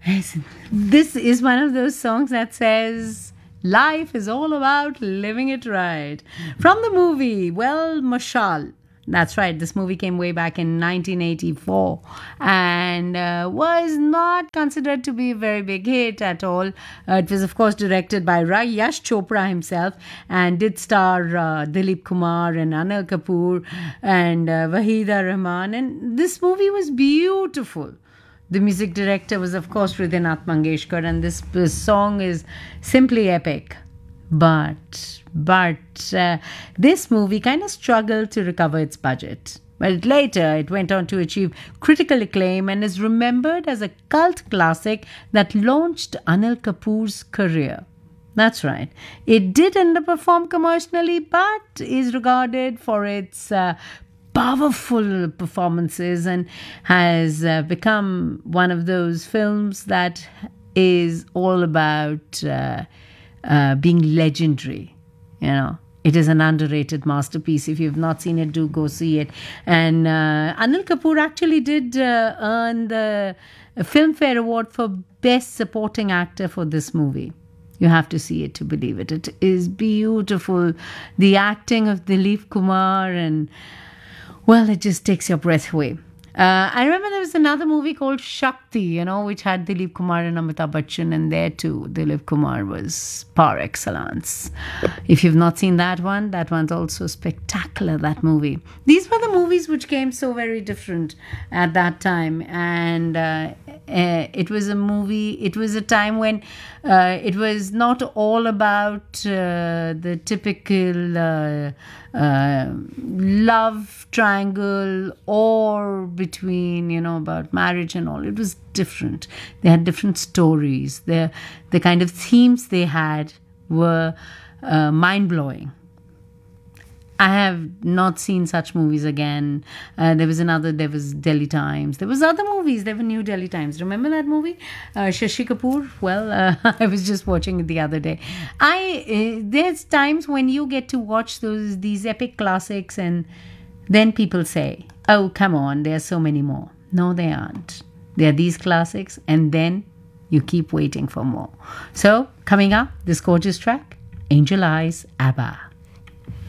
Yes. This is one of those songs that says life is all about living it right. From the movie, well, Mashal. That's right. This movie came way back in 1984 and was not considered to be a very big hit at all. It was, of course, directed by Yash Chopra himself and did star Dilip Kumar and Anil Kapoor and Wahida Rahman. And this movie was beautiful. The music director was, of course, Hridaynath Mangeshkar, and this song is simply epic. But this movie kind of struggled to recover its budget. But later, it went on to achieve critical acclaim and is remembered as a cult classic that launched Anil Kapoor's career. That's right. It did underperform commercially, but is regarded for its powerful performances and has become one of those films that is all about being legendary. You know, it is an underrated masterpiece. If you've not seen it, do go see it. And Anil Kapoor actually did earn the Filmfare Award for Best Supporting Actor for this movie. You have to see it to believe it. It is beautiful. The acting of Dilip Kumar and, well, it just takes your breath away. I remember there was another movie called Shakti, which had Dilip Kumar and Amitabh Bachchan, and there too, Dilip Kumar was par excellence. If you've not seen that one's also spectacular, that movie. These were the movies which came so very different at that time, and it was a time when it was not all about the typical love triangle or between, about marriage and all. It was different. They had different stories. The kind of themes they had were mind-blowing. I have not seen such movies again. There was Delhi Times. There was other movies. There were New Delhi Times. Remember that movie? Shashi Kapoor? Well, I was just watching it the other day. There's times when you get to watch these epic classics and then people say, oh, come on, there are so many more. No, they aren't. There are these classics and then you keep waiting for more. So, coming up, this gorgeous track, Angel Eyes, ABBA.